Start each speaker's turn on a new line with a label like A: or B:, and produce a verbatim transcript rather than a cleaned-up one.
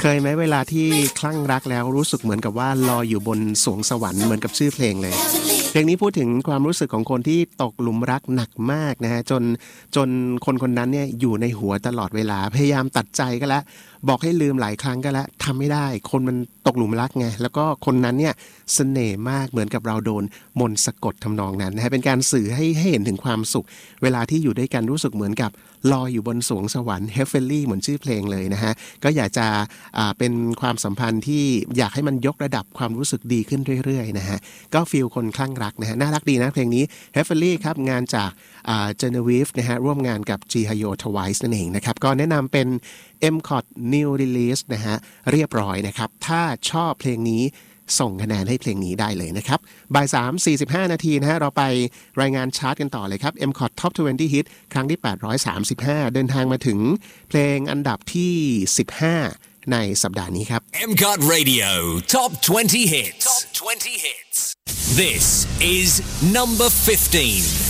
A: เคยไหมเวลาที่คลั่งรักแล้วรู้สึกเหมือนกับว่าลอยอยู่บนสวงสวรรค์เหมือนกับชื่อเพลงเลยเพลงนี้พูดถึงความรู้สึกของคนที่ตกหลุมรักหนักมากนะฮะจนจนคนคนนั้นเนี่ยอยู่ในหัวตลอดเวลาพยายามตัดใจก็แล้วบอกให้ลืมหลายครั้งก็แล้วทำไม่ได้คนมันตกหลุมรักไงแล้วก็คนนั้นเนี่ยเสน่ห์มากเหมือนกับเราโดนมนต์สะกดทำนองนั้นนะฮะเป็นการสื่อให้ให้เห็นถึงความสุขเวลาที่อยู่ด้วยกันรู้สึกเหมือนกับลอยอยู่บนสวงสวรรค์ Heavenly เหมือนชื่อเพลงเลยนะฮะก็อยากจะอ่าเป็นความสัมพันธ์ที่อยากให้มันยกระดับความรู้สึกดีขึ้นเรื่อยๆนะฮะก็ฟีลคนคลั่งรักนะฮะน่ารักดีนะเพลงนี้ Heavenly ครับงานจากอ่า Genevieve นะฮะร่วมงานกับ Ji Hyo Twice นั่นเองนะครับก็แนะนำเป็น เอ็ม คอร์ด New Release นะฮะเรียบร้อยนะครับถ้าชอบเพลงนี้ส่งคะแนนให้เพลงนี้ได้เลยนะครับบ่ายสาม สี่สิบห้านาทีนะฮะเราไปรายงานชาร์ตกันต่อเลยครับ เอ็ม คอร์ด Top ยี่สิบ Hit ครั้งที่แปดร้อยสามสิบห้าเดินทางมาถึงเพลงอันดับที่สิบห้าในสัปดาห์นี้ครับ
B: เอ็ม คอร์ด Radio Top twenty Hits Top twenty Hits This is number fifteen